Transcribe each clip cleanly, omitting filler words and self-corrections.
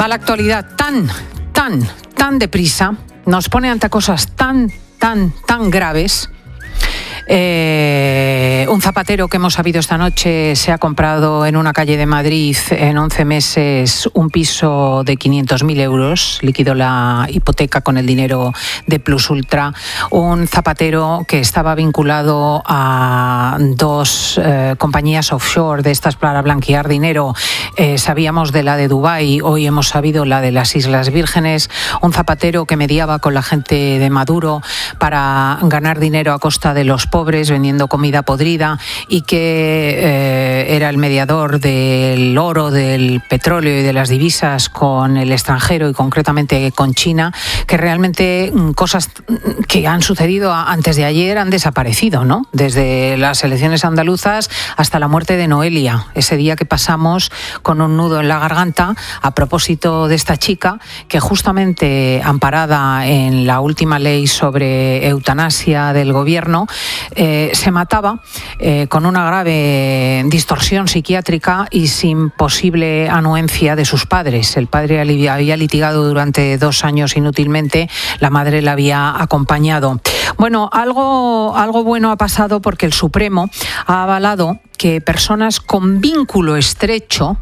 Va la actualidad tan deprisa, nos pone ante cosas tan graves. Un zapatero que hemos sabido esta noche se ha comprado en una calle de Madrid en 11 meses un piso de 500.000 euros, liquidó la hipoteca con el dinero de Plus Ultra. Un zapatero que estaba vinculado a dos compañías offshore de estas para blanquear dinero. Sabíamos de la de Dubái, hoy hemos sabido la de las Islas Vírgenes. Un zapatero que mediaba con la gente de Maduro para ganar dinero a costa de los pobres, vendiendo comida podrida, y que era el mediador del oro, del petróleo y de las divisas con el extranjero y concretamente con China, que realmente cosas que han sucedido antes de ayer han desaparecido, ¿no? Desde las elecciones andaluzas hasta la muerte de Noelia, ese día que pasamos con un nudo en la garganta a propósito de esta chica que, justamente amparada en la última ley sobre eutanasia del gobierno, se mataba con una grave distorsión psiquiátrica y sin posible anuencia de sus padres. El padre había litigado durante 2 años inútilmente, la madre la había acompañado. Bueno, algo bueno ha pasado, porque el Supremo ha avalado que personas con vínculo estrecho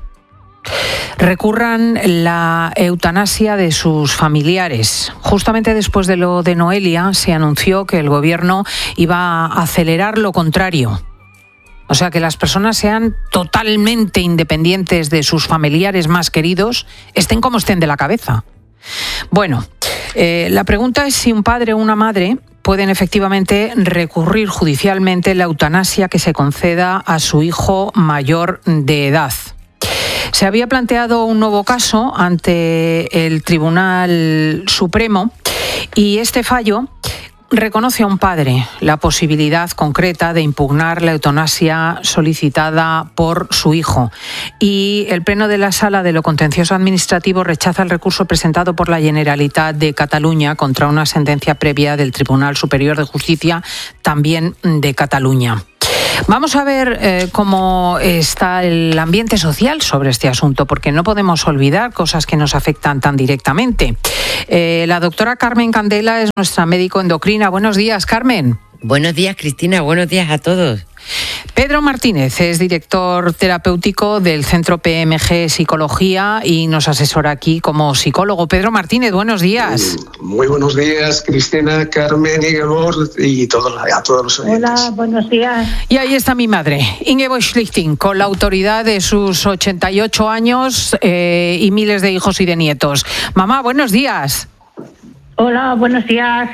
recurran la eutanasia de sus familiares. Justamente después de lo de Noelia se anunció que el gobierno iba a acelerar lo contrario. O sea, que las personas sean totalmente independientes de sus familiares más queridos, estén como estén de la cabeza. Bueno, la pregunta es si un padre o una madre pueden efectivamente recurrir judicialmente la eutanasia que se conceda a su hijo mayor de edad. Se había planteado un nuevo caso ante el Tribunal Supremo y este fallo reconoce a un padre la posibilidad concreta de impugnar la eutanasia solicitada por su hijo, y el Pleno de la Sala de lo Contencioso Administrativo rechaza el recurso presentado por la Generalitat de Cataluña contra una sentencia previa del Tribunal Superior de Justicia, también de Cataluña. Vamos a ver cómo está el ambiente social sobre este asunto, porque no podemos olvidar cosas que nos afectan tan directamente. La doctora Carmen Candela es nuestra médico endocrina. Buenos días, Carmen. Buenos días, Cristina. Buenos días a todos. Pedro Martínez es director terapéutico del Centro PMG Psicología y nos asesora aquí como psicólogo. Pedro Martínez, buenos días. Muy buenos días, Cristina, Carmen, Ingeborg y a todos los oyentes. Hola, buenos días. Y ahí está mi madre, Ingeborg Schlichting, con la autoridad de sus 88 años y miles de hijos y de nietos. Mamá, buenos días. Hola, buenos días.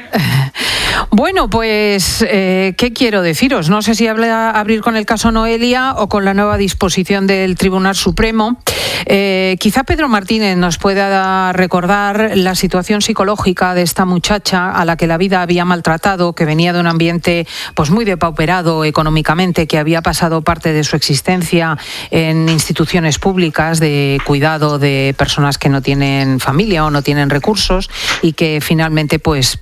Bueno, pues, ¿qué quiero deciros? No sé si abrir con el caso Noelia o con la nueva disposición del Tribunal Supremo. Quizá Pedro Martínez nos pueda recordar la situación psicológica de esta muchacha a la que la vida había maltratado, que venía de un ambiente pues muy depauperado económicamente, que había pasado parte de su existencia en instituciones públicas de cuidado de personas que no tienen familia o no tienen recursos, y que finalmente pues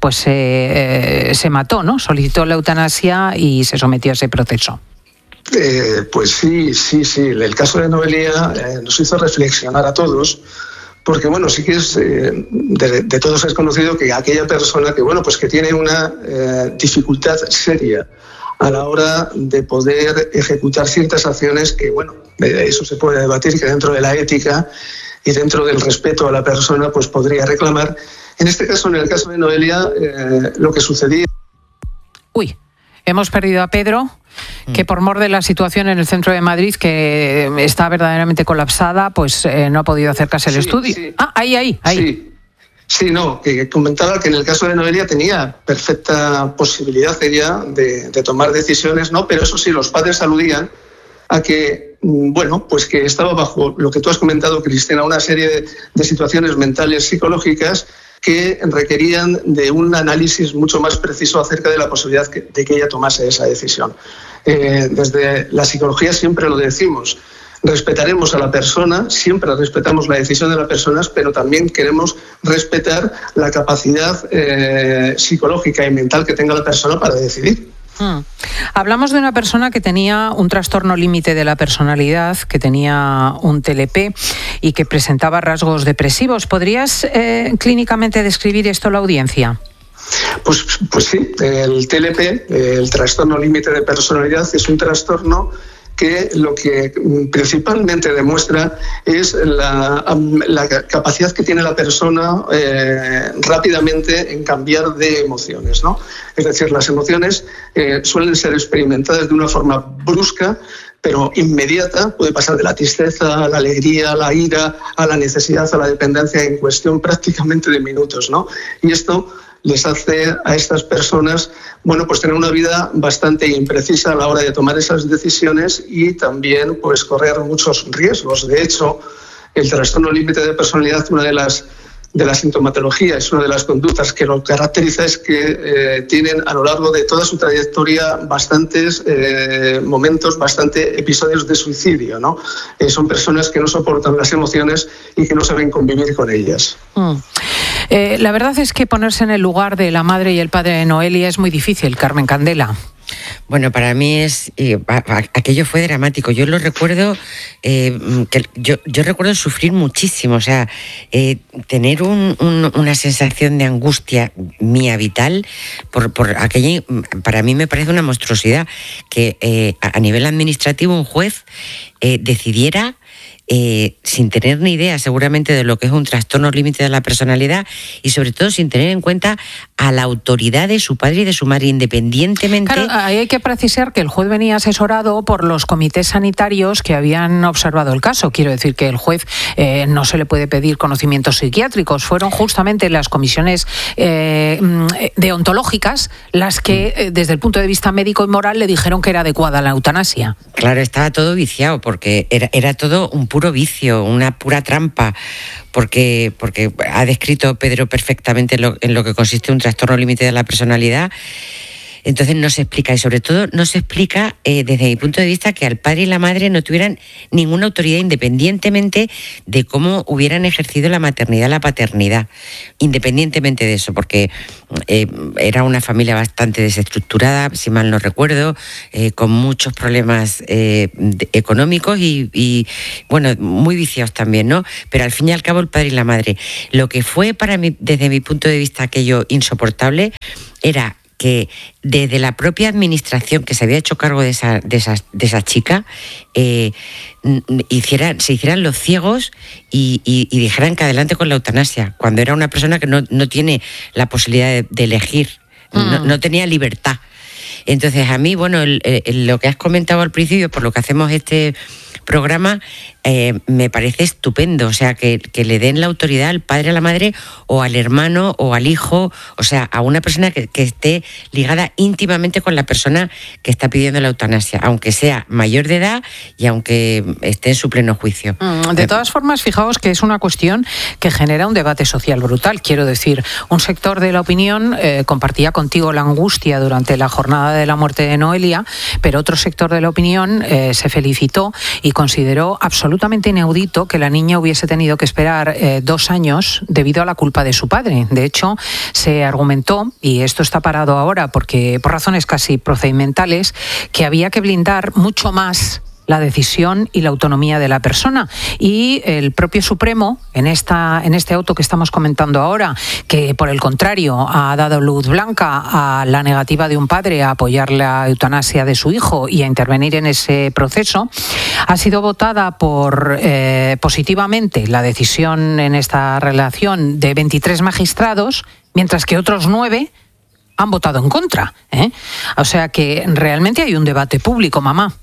se mató, ¿no? Solicitó la eutanasia y se sometió a ese proceso. Pues sí. El caso de Noelia nos hizo reflexionar a todos, porque bueno, sí que es de todos es conocido que aquella persona que bueno, pues que tiene una dificultad seria a la hora de poder ejecutar ciertas acciones, que bueno, eso se puede debatir, que dentro de la ética y dentro del respeto a la persona pues podría reclamar. En este caso, en el caso de Noelia, lo que sucedía... Uy, hemos perdido a Pedro, que por mor de la situación en el centro de Madrid, que está verdaderamente colapsada, pues no ha podido acercarse al estudio. Sí. Ah, ahí. Sí, no, que comentaba que en el caso de Noelia tenía perfecta posibilidad ella de tomar decisiones, ¿no? Pero eso sí, los padres aludían a que, bueno, pues que estaba bajo lo que tú has comentado, Cristina, una serie de situaciones mentales, psicológicas, que requerían de un análisis mucho más preciso acerca de la posibilidad de que ella tomase esa decisión. Desde la psicología siempre lo decimos, respetaremos a la persona, siempre respetamos la decisión de las personas, pero también queremos respetar la capacidad psicológica y mental que tenga la persona para decidir. Hablamos de una persona que tenía un trastorno límite de la personalidad, que tenía un TLP y que presentaba rasgos depresivos. ¿Podrías clínicamente describir esto a la audiencia? Pues sí, el TLP, el trastorno límite de personalidad, es un trastorno que lo que principalmente demuestra es la capacidad que tiene la persona rápidamente en cambiar de emociones, ¿no? Es decir, las emociones suelen ser experimentadas de una forma brusca, pero inmediata. Puede pasar de la tristeza a la alegría, a la ira, a la necesidad, a la dependencia en cuestión prácticamente de minutos, ¿no? Y esto les hace a estas personas, bueno, pues tener una vida bastante imprecisa a la hora de tomar esas decisiones y también pues correr muchos riesgos. De hecho, el trastorno límite de personalidad, una de la sintomatología, es una de las conductas que lo caracteriza, es que tienen a lo largo de toda su trayectoria bastantes momentos, bastantes episodios de suicidio, ¿no? Son personas que no soportan las emociones y que no saben convivir con ellas. La verdad es que ponerse en el lugar de la madre y el padre de Noelia es muy difícil, Carmen Candela. Bueno, para mí aquello fue dramático. Yo lo recuerdo, yo recuerdo sufrir muchísimo, o sea, tener una sensación de angustia mía vital por aquello. Para mí me parece una monstruosidad que a nivel administrativo un juez decidiera, sin tener ni idea seguramente de lo que es un trastorno límite de la personalidad y sobre todo sin tener en cuenta a la autoridad de su padre y de su madre, independientemente. Claro, ahí hay que precisar que el juez venía asesorado por los comités sanitarios que habían observado el caso. Quiero decir que el juez no se le puede pedir conocimientos psiquiátricos. Fueron justamente las comisiones deontológicas las que desde el punto de vista médico y moral le dijeron que era adecuada la eutanasia. Claro, estaba todo viciado porque era todo un puro vicio, una pura trampa, porque ha descrito Pedro perfectamente en lo que consiste un trastorno límite de la personalidad. Entonces no se explica, y sobre todo no se explica desde mi punto de vista que al padre y la madre no tuvieran ninguna autoridad independientemente de cómo hubieran ejercido la maternidad, la paternidad, independientemente de eso, porque era una familia bastante desestructurada, si mal no recuerdo, con muchos problemas económicos y bueno, muy viciados también, ¿no? Pero al fin y al cabo el padre y la madre. Lo que fue para mí, desde mi punto de vista, aquello insoportable, era que desde la propia administración que se había hecho cargo de esa chica se hicieran los ciegos y dijeran que adelante con la eutanasia, cuando era una persona que no tiene la posibilidad de elegir, no tenía libertad. Entonces a mí, bueno, lo que has comentado al principio, por lo que hacemos este programa, me parece estupendo, o sea, que le den la autoridad al padre, a la madre, o al hermano, o al hijo, o sea, a una persona que esté ligada íntimamente con la persona que está pidiendo la eutanasia, aunque sea mayor de edad y aunque esté en su pleno juicio. De todas formas, fijaos que es una cuestión que genera un debate social brutal. Quiero decir, un sector de la opinión compartía contigo la angustia durante la jornada de la muerte de Noelia, pero otro sector de la opinión se felicitó y consideró absolutamente inaudito que la niña hubiese tenido que esperar 2 años debido a la culpa de su padre. De hecho, se argumentó, y esto está parado ahora porque por razones casi procedimentales, que había que blindar mucho más la decisión y la autonomía de la persona. Y el propio Supremo, en este auto que estamos comentando ahora, que por el contrario ha dado luz blanca a la negativa de un padre a apoyar la eutanasia de su hijo y a intervenir en ese proceso, ha sido votada positivamente la decisión en esta relación de 23 magistrados, mientras que otros 9 han votado en contra. O sea que realmente hay un debate público, mamá.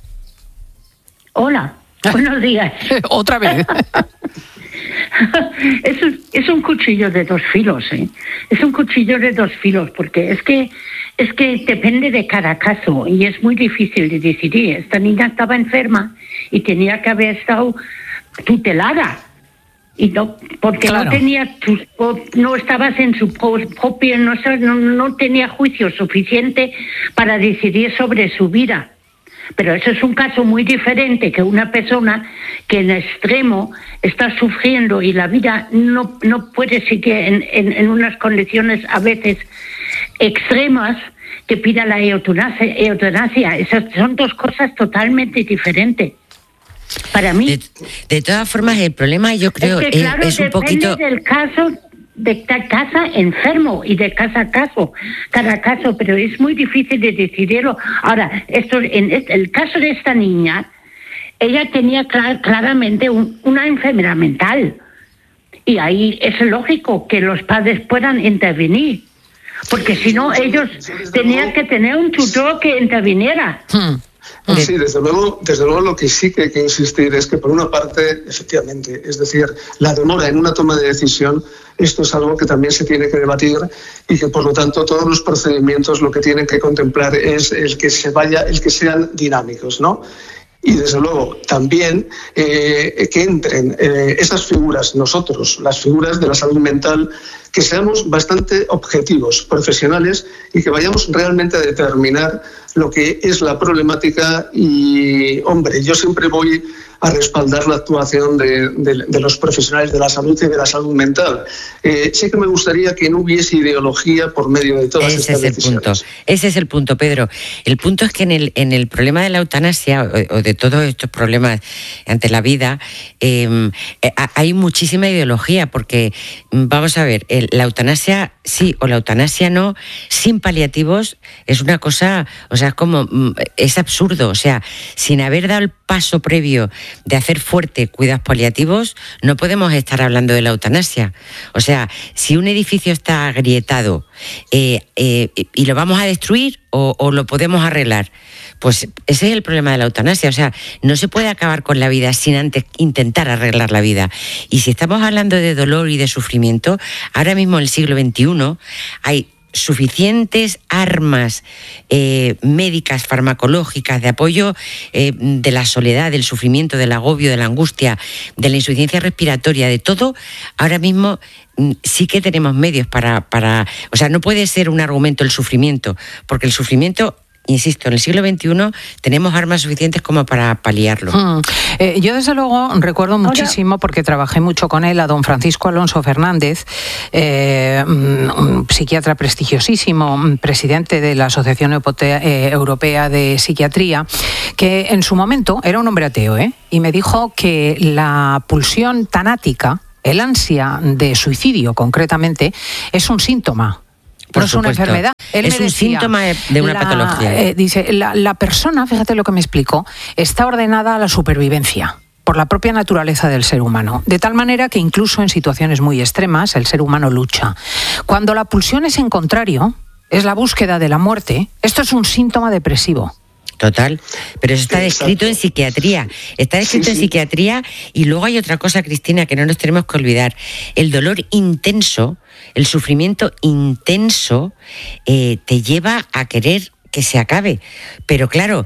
Hola, buenos días. Otra vez. Es un cuchillo de 2 filos, ¿eh? Es un cuchillo de 2 filos, porque es que depende de cada caso y es muy difícil de decidir. Esta niña estaba enferma y tenía que haber estado tutelada. Y no, porque claro, no estabas en su propia, no tenía juicio suficiente para decidir sobre su vida. Pero eso es un caso muy diferente que una persona que en extremo está sufriendo y la vida no puede seguir en unas condiciones a veces extremas, que pida la eutanasia. Esas son 2 cosas totalmente diferentes. Para mí. De todas formas, el problema yo creo es que, claro, es un poquito... del caso de casa enfermo y de cada caso, pero es muy difícil de decidirlo. Ahora, en el caso de esta niña, ella tenía claramente una enfermedad mental, y ahí es lógico que los padres puedan intervenir, porque si no ellos tenían que tener un tutor que interviniera. Sí, desde luego lo que sí que hay que insistir es que, por una parte, efectivamente, es decir, la demora en una toma de decisión, esto es algo que también se tiene que debatir, y que, por lo tanto, todos los procedimientos lo que tienen que contemplar es el que sean dinámicos, ¿no? Y, desde luego, también que entren esas figuras, nosotros, las figuras de la salud mental, que seamos bastante objetivos, profesionales, y que vayamos realmente a determinar lo que es la problemática. Y, hombre, yo siempre voy a respaldar la actuación de los profesionales de la salud y de la salud mental. Sí que me gustaría que no hubiese ideología por medio de todas estas decisiones. Ese es el punto, Pedro. El punto es que en el problema de la eutanasia o de todos estos problemas ante la vida hay muchísima ideología, porque vamos a ver, la eutanasia sí o la eutanasia no, sin paliativos, es una cosa, o sea, es absurdo. O sea, sin haber dado el paso previo de hacer fuerte cuidados paliativos, no podemos estar hablando de la eutanasia. O sea, si un edificio está agrietado y lo vamos a destruir o lo podemos arreglar, pues ese es el problema de la eutanasia. O sea, no se puede acabar con la vida sin antes intentar arreglar la vida. Y si estamos hablando de dolor y de sufrimiento, ahora mismo en el siglo XXI hay suficientes armas médicas, farmacológicas, de apoyo de la soledad, del sufrimiento, del agobio, de la angustia, de la insuficiencia respiratoria, de todo. Ahora mismo sí que tenemos medios para... O sea, no puede ser un argumento el sufrimiento, porque el sufrimiento... Insisto, en el siglo XXI tenemos armas suficientes como para paliarlo. Yo, desde luego, recuerdo muchísimo, porque trabajé mucho con él, a don Francisco Alonso Fernández, un psiquiatra prestigiosísimo, presidente de la Asociación Europea de Psiquiatría, que en su momento era un hombre ateo, y me dijo que la pulsión tanática, el ansia de suicidio concretamente, es un síntoma. No es una enfermedad. Es un síntoma de una patología. Dice, la persona, fíjate lo que me explicó, está ordenada a la supervivencia por la propia naturaleza del ser humano, de tal manera que incluso en situaciones muy extremas el ser humano lucha. Cuando la pulsión es en contrario, es la búsqueda de la muerte, esto es un síntoma depresivo. Total, pero eso está descrito en psiquiatría. Está descrito en psiquiatría. Y luego hay otra cosa, Cristina, que no nos tenemos que olvidar. El dolor intenso, el sufrimiento intenso, te lleva a querer que se acabe. Pero claro,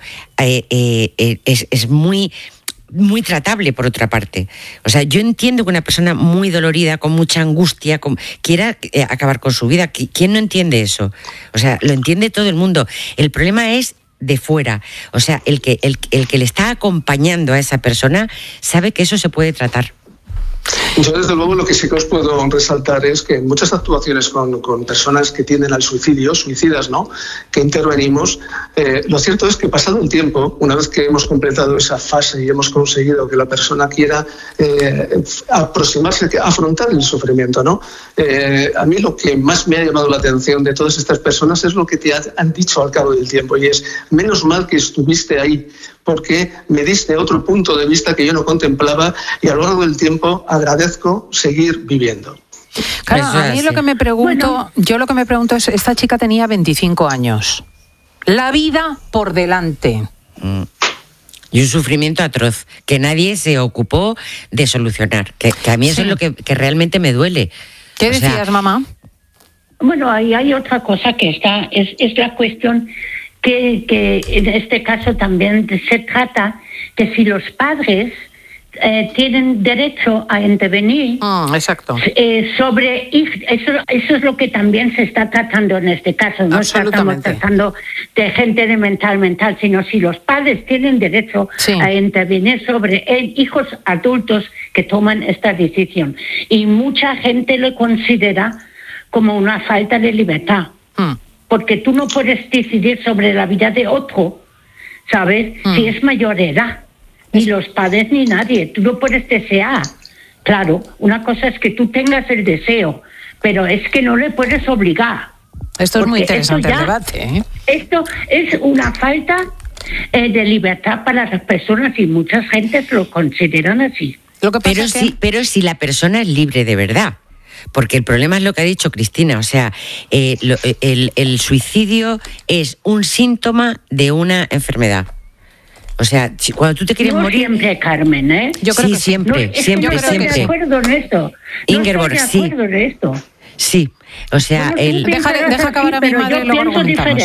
es muy tratable, por otra parte. O sea, yo entiendo que una persona muy dolorida, con mucha angustia, quiera acabar con su vida. ¿Quién no entiende eso? O sea, lo entiende todo el mundo. El problema es de fuera. O sea, el que le está acompañando a esa persona sabe que eso se puede tratar. Yo, desde luego, lo que sí que os puedo resaltar es que en muchas actuaciones con personas que tienden al suicidio, suicidas, ¿no?, que intervenimos, lo cierto es que, pasado un tiempo, una vez que hemos completado esa fase y hemos conseguido que la persona quiera aproximarse, afrontar el sufrimiento, ¿no?, a mí lo que más me ha llamado la atención de todas estas personas es lo que te han dicho al cabo del tiempo, y es: menos mal que estuviste ahí, porque me diste otro punto de vista que yo no contemplaba, y a lo largo del tiempo agradezco seguir viviendo. Claro, a mí lo que me pregunto, yo lo que me pregunto es, esta chica tenía 25 años, la vida por delante. Y un sufrimiento atroz que nadie se ocupó de solucionar, que a mí eso es lo que realmente me duele. ¿Qué decías, mamá? Bueno, ahí hay otra cosa que es la cuestión que en este caso también se trata que si los padres tienen derecho a intervenir. Exacto. Sobre eso es lo que también se está tratando en este caso. No estamos tratando de gente de mental, sino si los padres tienen derecho a intervenir sobre hijos adultos que toman esta decisión. Y mucha gente lo considera como una falta de libertad. Porque tú no puedes decidir sobre la vida de otro, ¿sabes? Si es mayor de edad. ni los padres ni nadie. Tú no puedes desear. Claro, una cosa es que tú tengas el deseo, pero es que no le puedes obligar. Esto es muy interesante el debate, ¿eh? Esto es una falta de libertad para las personas y muchas gentes lo consideran así. Lo que pasa pero si la persona es libre de verdad. Porque el problema es lo que ha dicho Cristina, o sea, el suicidio es un síntoma de una enfermedad. O sea, cuando tú te quieres morir... siempre, Carmen, ¿eh? Yo creo que siempre, no estoy de acuerdo en esto. Ingeborg, no estoy de acuerdo en esto. Sí, o sea... Deja acabar a mi madre y luego lo comentamos.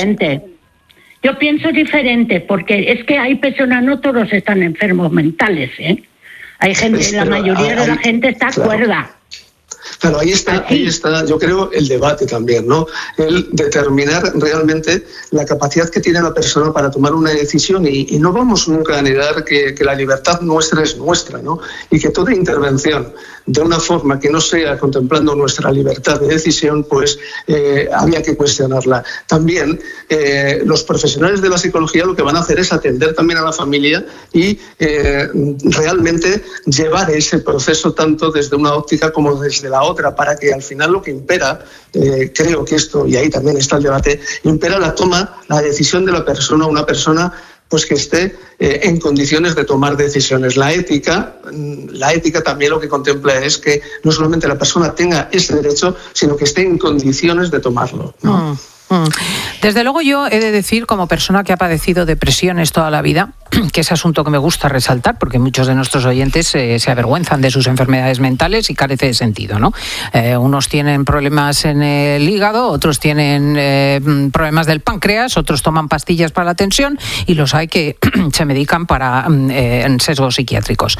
Yo pienso diferente, porque es que hay personas, no todos están enfermos mentales, ¿eh? Hay gente, la mayoría de la gente está cuerda. Claro, ahí está, yo creo, el debate también, ¿no? El determinar realmente la capacidad que tiene la persona para tomar una decisión y no vamos nunca a negar que la libertad nuestra es nuestra, ¿no? Y que toda intervención de una forma que no sea contemplando nuestra libertad de decisión, pues había que cuestionarla. También los profesionales de la psicología lo que van a hacer es atender también a la familia y realmente llevar ese proceso tanto desde una óptica como desde la otra, para que al final lo que impera, creo que esto, y ahí también está el debate, impera la decisión de la persona, una persona pues que esté en condiciones de tomar decisiones. La ética también lo que contempla es que no solamente la persona tenga ese derecho, sino que esté en condiciones de tomarlo, ¿no? Desde luego yo he de decir, como persona que ha padecido depresiones toda la vida, que es asunto que me gusta resaltar, porque muchos de nuestros oyentes se avergüenzan de sus enfermedades mentales y carece de sentido, ¿no? Unos tienen problemas en el hígado, otros tienen problemas del páncreas, otros toman pastillas para la tensión y los hay que se medican para sesgos psiquiátricos.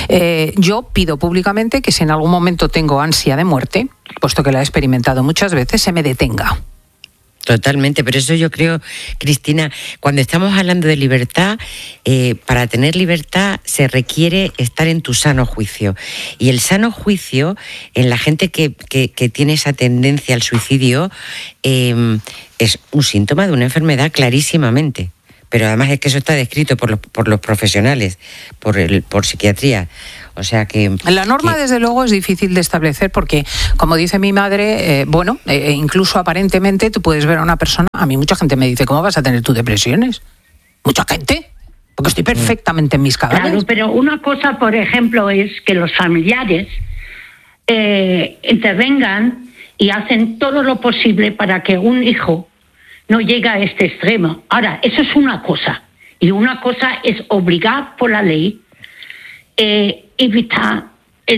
Yo pido públicamente que si en algún momento tengo ansia de muerte, puesto que la he experimentado muchas veces, se me detenga. Totalmente, pero eso yo creo, Cristina, cuando estamos hablando de libertad, para tener libertad se requiere estar en tu sano juicio. Y el sano juicio, en la gente que tiene esa tendencia al suicidio, es un síntoma de una enfermedad clarísimamente. Pero además es que eso está descrito por los profesionales, por psiquiatría. O sea que... La norma, desde luego, es difícil de establecer porque, como dice mi madre, incluso aparentemente tú puedes ver a una persona... A mí mucha gente me dice, ¿cómo vas a tener tú depresiones? Mucha gente, porque estoy perfectamente en mis cabales. Claro, pero una cosa, por ejemplo, es que los familiares intervengan y hacen todo lo posible para que un hijo no llegue a este extremo. Ahora, eso es una cosa. Y una cosa es obligar por la ley evitar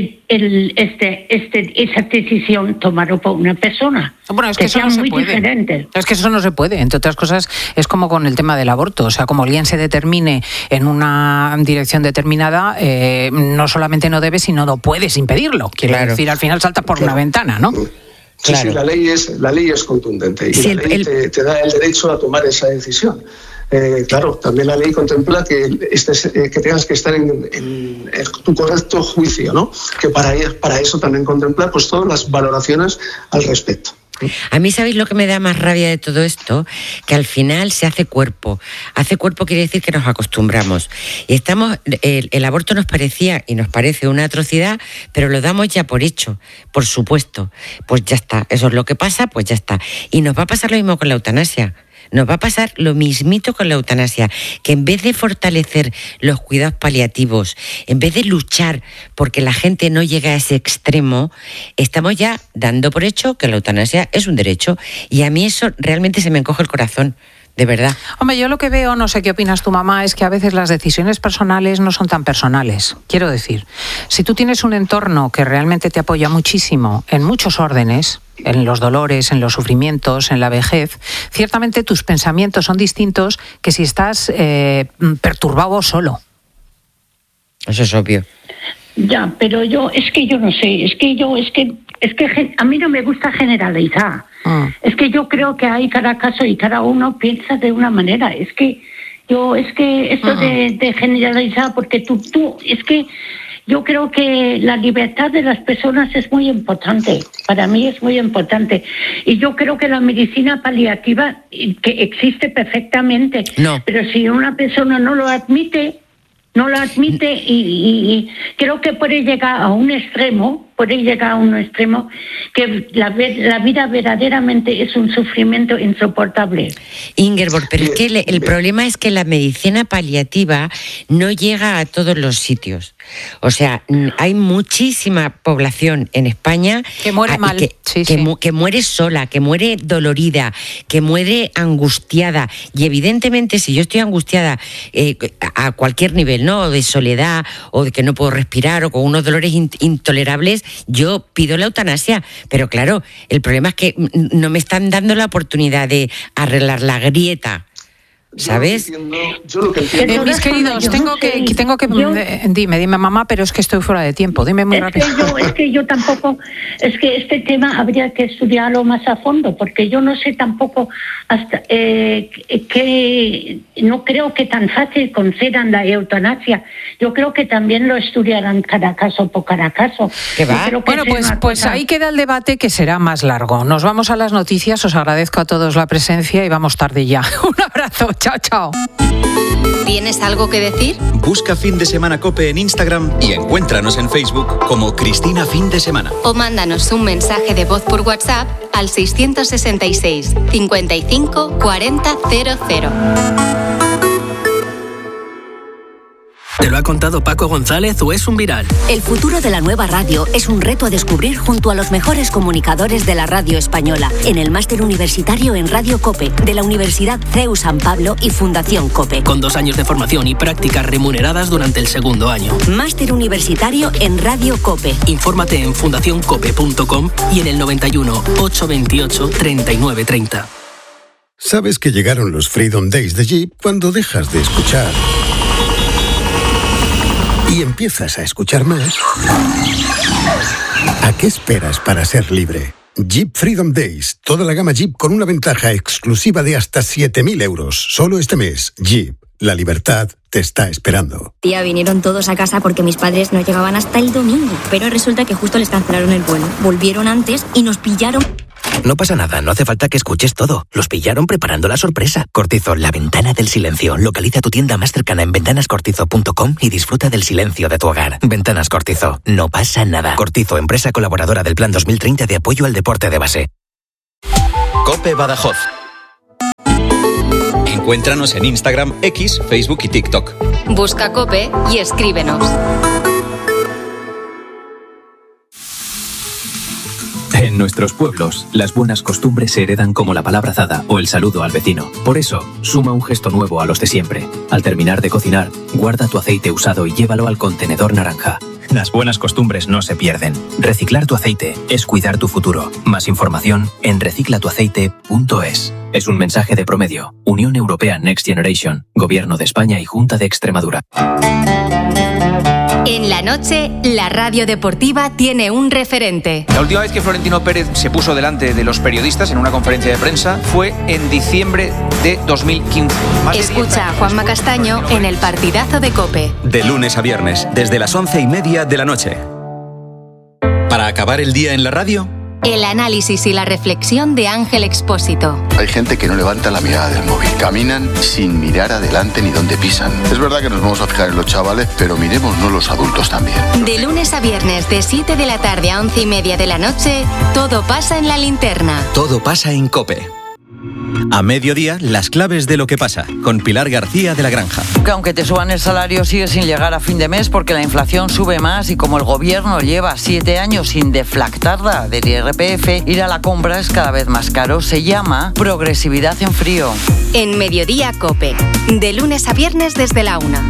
esa decisión tomada por una persona. Bueno, es que eso no se puede. Diferente. Es que eso no se puede. Entre otras cosas, es como con el tema del aborto. O sea, como alguien se determine en una dirección determinada, no solamente no debes, sino no puedes impedirlo. Quiero decir, al final saltas por una ventana, ¿no? Sí, claro. Sí, la ley es contundente y sí, la ley te da el derecho a tomar esa decisión. Claro, también la ley contempla que tengas que estar en tu correcto juicio, ¿no? Que para eso también contempla pues todas las valoraciones al respecto. A mí, ¿sabéis lo que me da más rabia de todo esto? Que al final se hace cuerpo. Hace cuerpo quiere decir que nos acostumbramos. Y el aborto nos parecía y nos parece una atrocidad, pero lo damos ya por hecho, por supuesto. Pues ya está, eso es lo que pasa, pues ya está. Y nos va a pasar lo mismo con la eutanasia. Nos va a pasar lo mismito con la eutanasia, que en vez de fortalecer los cuidados paliativos, en vez de luchar porque la gente no llegue a ese extremo, estamos ya dando por hecho que la eutanasia es un derecho. Y a mí eso realmente se me encoge el corazón. De verdad. Hombre, yo lo que veo, no sé qué opinas tu mamá, es que a veces las decisiones personales no son tan personales. Quiero decir, si tú tienes un entorno que realmente te apoya muchísimo en muchos órdenes, en los dolores, en los sufrimientos, en la vejez, ciertamente tus pensamientos son distintos que si estás perturbado solo. Eso es obvio. Ya, pero yo no sé, es que a mí no me gusta generalizar. Es que yo creo que hay cada caso y cada uno piensa de una manera. Es que esto de generalizar, porque es que yo creo que la libertad de las personas es muy importante. Para mí es muy importante. Y yo creo que la medicina paliativa que existe perfectamente. No. Pero si una persona no lo admite, No lo admite y creo que puede llegar a un extremo que la vida verdaderamente es un sufrimiento insoportable. Ingeborg, pero es que el problema es que la medicina paliativa no llega a todos los sitios. O sea, hay muchísima población en España que muere mal, que muere sola, que muere dolorida, que muere angustiada. Y evidentemente, si yo estoy angustiada a cualquier nivel, ¿no? De soledad o de que no puedo respirar o con unos dolores intolerables, yo pido la eutanasia. Pero claro, el problema es que no me están dando la oportunidad de arreglar la grieta, ¿sabes? Yo lo que entiendo. Mis queridos, tengo que dime mamá, pero es que estoy fuera de tiempo. Dime muy rápido. Es que yo tampoco, es que este tema habría que estudiarlo más a fondo, porque yo no sé tampoco hasta que no creo que tan fácil concedan la eutanasia. Yo creo que también lo estudiarán cada caso por cada caso. ¿Qué va? Bueno, pues ahí queda el debate, que será más largo. Nos vamos a las noticias. Os agradezco a todos la presencia y vamos tarde ya. Un abrazo. Chao, chao. ¿Tienes algo que decir? Busca Fin de Semana COPE en Instagram y encuéntranos en Facebook como Cristina Fin de Semana. O mándanos un mensaje de voz por WhatsApp al 666 55 40 00. ¿Te lo ha contado Paco González o es un viral? El futuro de la nueva radio es un reto a descubrir junto a los mejores comunicadores de la radio española en el máster universitario en Radio COPE de la Universidad CEU San Pablo y Fundación COPE. Con 2 años de formación y prácticas remuneradas durante el segundo año. Máster universitario en Radio COPE. Infórmate en fundacioncope.com y en el 91 828 3930. ¿Sabes que llegaron los Freedom Days de Jeep cuando dejas de escuchar y empiezas a escuchar más? ¿A qué esperas para ser libre? Jeep Freedom Days. Toda la gama Jeep con una ventaja exclusiva de hasta 7.000 euros. Solo este mes. Jeep. La libertad te está esperando. Tía, vinieron todos a casa porque mis padres no llegaban hasta el domingo. Pero resulta que justo les cancelaron el vuelo. Volvieron antes y nos pillaron. No pasa nada, no hace falta que escuches todo. Los pillaron preparando la sorpresa. Cortizo, la ventana del silencio. Localiza tu tienda más cercana en ventanascortizo.com y disfruta del silencio de tu hogar. Ventanas Cortizo, no pasa nada. Cortizo, empresa colaboradora del Plan 2030 de apoyo al deporte de base. COPE Badajoz. Encuéntranos en Instagram, X, Facebook y TikTok. Busca COPE y escríbenos. En nuestros pueblos, las buenas costumbres se heredan como la palabra dada o el saludo al vecino. Por eso, suma un gesto nuevo a los de siempre. Al terminar de cocinar, guarda tu aceite usado y llévalo al contenedor naranja. Las buenas costumbres no se pierden. Reciclar tu aceite es cuidar tu futuro. Más información en reciclatuaceite.es. Es un mensaje de Promedio, Unión Europea Next Generation, Gobierno de España y Junta de Extremadura. En la noche, la radio deportiva tiene un referente. La última vez que Florentino Pérez se puso delante de los periodistas en una conferencia de prensa fue en diciembre de 2015. Escucha a Juanma Castaño en el partidazo de COPE. De lunes a viernes, desde las 11:30 de la noche. Para acabar el día en la radio, el análisis y la reflexión de Ángel Expósito. Hay gente que no levanta la mirada del móvil. Caminan sin mirar adelante ni dónde pisan. Es verdad que nos vamos a fijar en los chavales, pero miremosnos los adultos también. De lunes a viernes, de 7 de la tarde a 11:30 de la noche, todo pasa en La Linterna. Todo pasa en COPE. A mediodía, las claves de lo que pasa, con Pilar García de la Granja. Que aunque te suban el salario, sigues sin llegar a fin de mes porque la inflación sube más y como el gobierno lleva 7 años sin deflactarla del IRPF, ir a la compra es cada vez más caro. Se llama progresividad en frío. En Mediodía COPE, de lunes a viernes desde la 1.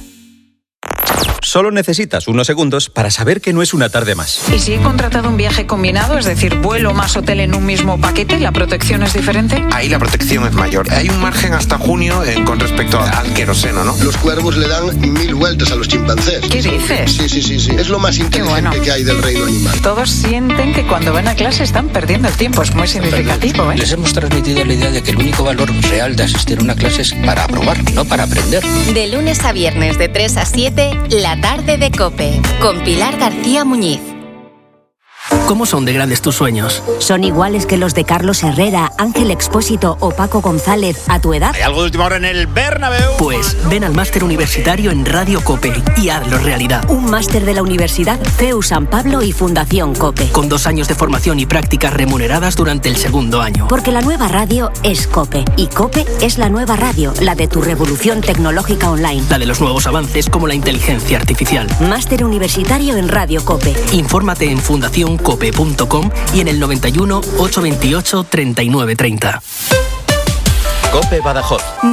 Solo necesitas unos segundos para saber que no es una tarde más. ¿Y si he contratado un viaje combinado, es decir, vuelo más hotel en un mismo paquete, la protección es diferente? Ahí la protección es mayor. Hay un margen hasta junio con respecto al queroseno, ¿no? Los cuervos le dan 1000 vueltas a los chimpancés. ¿Qué dices? Sí. Es lo más inteligente que hay del reino animal. Todos sienten que cuando van a clase están perdiendo el tiempo. Es muy significativo, ¿eh? Les hemos transmitido la idea de que el único valor real de asistir a una clase es para aprobar, no para aprender. De lunes a viernes, de 3 a 7, la tarde de COPE, con Pilar García Muñiz. ¿Cómo son de grandes tus sueños? ¿Son iguales que los de Carlos Herrera, Ángel Expósito o Paco González a tu edad? ¿Hay algo de última hora en el Bernabéu? Pues ven al máster universitario en Radio COPE y hazlo realidad. Un máster de la Universidad CEU San Pablo y Fundación COPE. Con 2 años de formación y prácticas remuneradas durante el segundo año. Porque la nueva radio es COPE. Y COPE es la nueva radio, la de tu revolución tecnológica online. La de los nuevos avances como la inteligencia artificial. Máster universitario en Radio COPE. Infórmate en fundacioncope.com y en el 91 828 3930. COPE Badajoz.